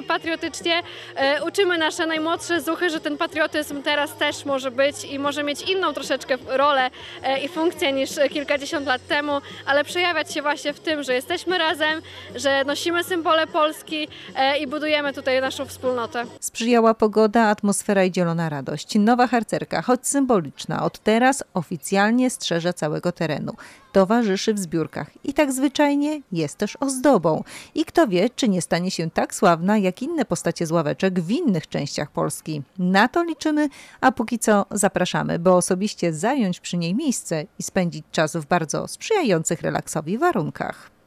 patriotycznie, uczymy nasze najmłodsze zuchy, że ten patriotyzm teraz też może być i może mieć inną troszeczkę rolę i funkcję niż kilkadziesiąt lat temu, ale przejawiać się właśnie w tym, że jesteśmy razem, że nosimy symbole Polski i budujemy tutaj naszą wspólnotę. Sprzyjała pogoda, atmosfera i dzielona radość. Nowa harcerka, choć symboliczna, od teraz oficjalnie strzeże całego terenu. Towarzyszy w zbiórkach i tak zwyczajnie jest też ozdobą. I kto wie, czy nie stanie się tak sławna jak inne postacie z ławeczek w innych częściach Polski. Na to liczymy, a póki co zapraszamy, by osobiście zająć przy niej miejsce i spędzić czas w bardzo sprzyjających relaksowi warunkach.